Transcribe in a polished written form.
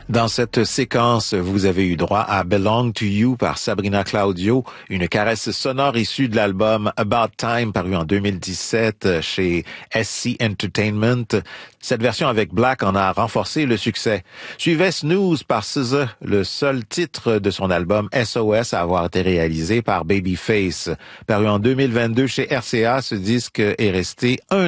Dans cette séquence, vous avez eu droit à Belong to You par Sabrina Claudio, une caresse sonore issue de l'album About Time paru en 2017 chez SC Entertainment. Cette version avec Black en a renforcé le succès. Suivait Snooze par SZA, le seul titre de son album SOS à avoir été réalisé par Babyface. Paru en 2022 chez RCA, ce disque est resté un